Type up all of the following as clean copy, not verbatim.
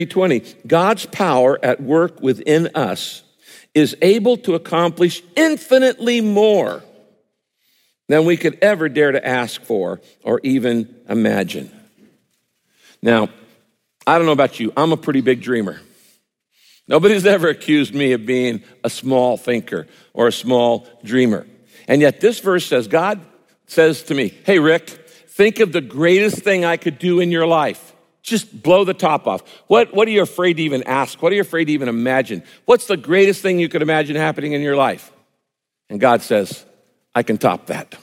20, God's power at work within us is able to accomplish infinitely more than we could ever dare to ask for or even imagine. Now, I don't know about you, I'm a pretty big dreamer. Nobody's ever accused me of being a small thinker or a small dreamer. And yet this verse says, God says to me, hey, Rick, think of the greatest thing I could do in your life. Just blow the top off. What are you afraid to even ask? What are you afraid to even imagine? What's the greatest thing you could imagine happening in your life? And God says, I can top that.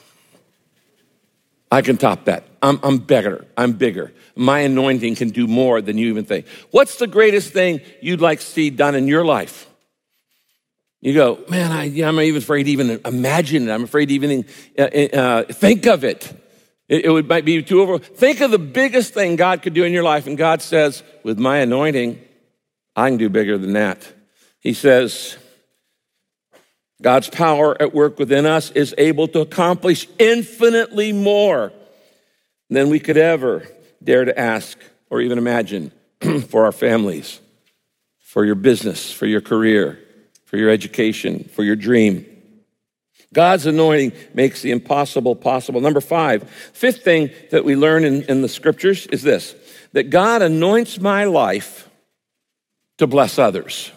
I can top that. I'm bigger. I'm bigger. My anointing can do more than you even think. What's the greatest thing you'd like to see done in your life? You go, man, I'm even afraid to even imagine it. I'm afraid to even think of it. It might be too over. Think of the biggest thing God could do in your life. And God says, with my anointing, I can do bigger than that. He says, God's power at work within us is able to accomplish infinitely more than we could ever dare to ask or even imagine for our families, for your business, for your career, for your education, for your dream. God's anointing makes the impossible possible. Number 5, fifth thing that we learn in the scriptures is this, that God anoints my life to bless others.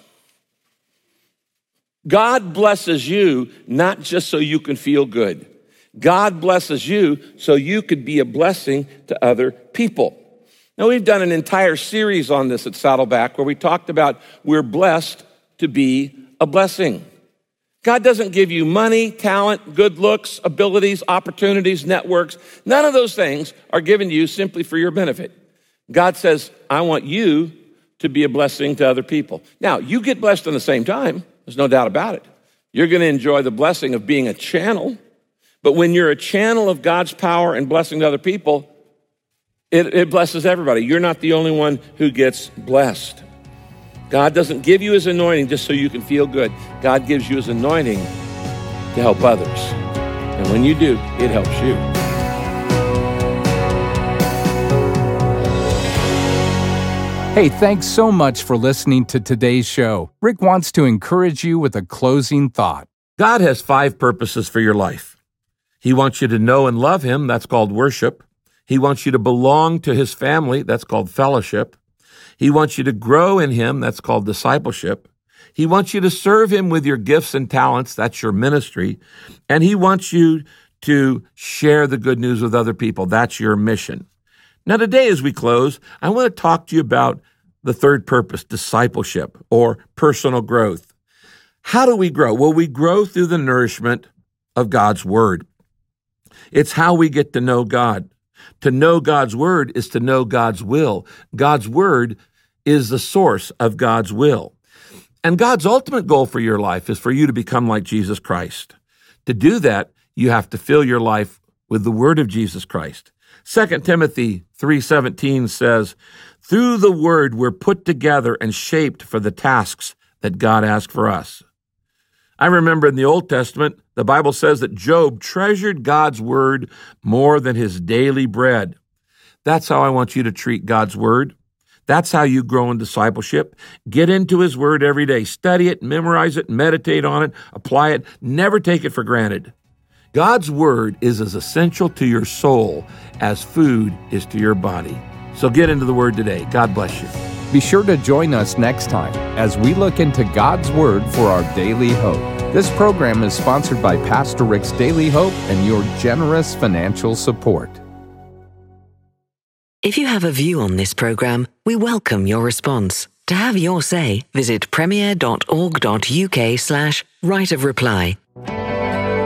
God blesses you not just so you can feel good. God blesses you so you could be a blessing to other people. Now, we've done an entire series on this at Saddleback where we talked about we're blessed to be a blessing. God doesn't give you money, talent, good looks, abilities, opportunities, networks. None of those things are given to you simply for your benefit. God says, I want you to be a blessing to other people. Now, you get blessed in the same time. There's no doubt about it. You're going to enjoy the blessing of being a channel. But when you're a channel of God's power and blessing to other people, it blesses everybody. You're not the only one who gets blessed. God doesn't give you his anointing just so you can feel good. God gives you his anointing to help others. And when you do, it helps you. Hey, thanks so much for listening to today's show. Rick wants to encourage you with a closing thought. God has 5 purposes for your life. He wants you to know and love him. That's called worship. He wants you to belong to his family. That's called fellowship. He wants you to grow in him. That's called discipleship. He wants you to serve him with your gifts and talents. That's your ministry. And he wants you to share the good news with other people. That's your mission. Now, today, as we close, I want to talk to you about the third purpose, discipleship or personal growth. How do we grow? Well, we grow through the nourishment of God's word. It's how we get to know God. To know God's word is to know God's will. God's word is the source of God's will. And God's ultimate goal for your life is for you to become like Jesus Christ. To do that, you have to fill your life with the word of Jesus Christ. 2 Timothy 3:17 says, through the word we're put together and shaped for the tasks that God asked for us. I remember in the Old Testament, the Bible says that Job treasured God's word more than his daily bread. That's how I want you to treat God's word. That's how you grow in discipleship. Get into his word every day. Study it, memorize it, meditate on it, apply it. Never take it for granted. God's word is as essential to your soul as food is to your body. So get into the word today. God bless you. Be sure to join us next time as we look into God's word for our daily hope. This program is sponsored by Pastor Rick's Daily Hope and your generous financial support. If you have a view on this program, we welcome your response. To have your say, visit premier.org.uk/right of reply.